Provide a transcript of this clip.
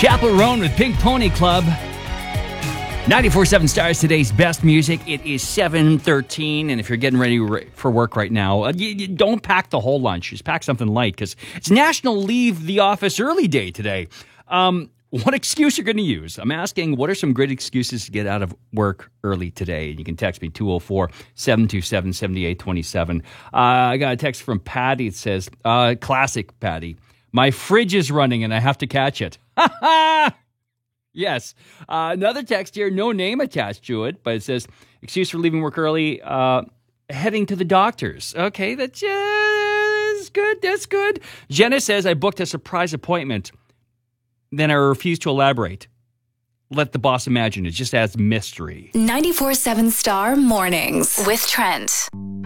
Chappell Roan with Pink Pony Club. 94.7 Stars, today's best music. It is 7:13, and if you're getting ready for work right now, you don't pack the whole lunch. Just pack something light, because it's National Leave the Office Early Day today. What excuse you're going to use? I'm asking, what are some great excuses to get out of work early today? You can text me, 204-727-7827. I got a text from Patty. It says, classic Patty, my fridge is running and I have to catch it. Ha ha! Yes. Another text here, no name attached to it, but it says, excuse for leaving work early, heading to the doctor's. Okay, that's good. That's good. Jenna says, I booked a surprise appointment. Then I refuse to elaborate. Let the boss imagine it, just as mystery. 94.7 Star Mornings with Trent.